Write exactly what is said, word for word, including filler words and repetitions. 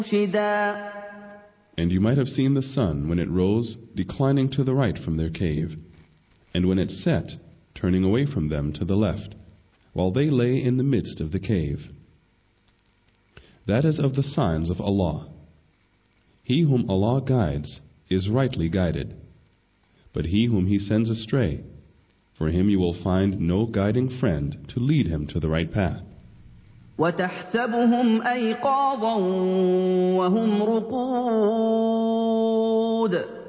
مرشدا. And you might have seen the sun when it rose declining to the right from their cave, and when it set turning away from them to the left, while they lay in the midst of the cave. That is of the signs of Allah. He whom Allah guides is rightly guided, but he whom He sends astray, for him you will find no guiding friend to lead him to the right path. وتحسبهم أيقاظا وهم رقود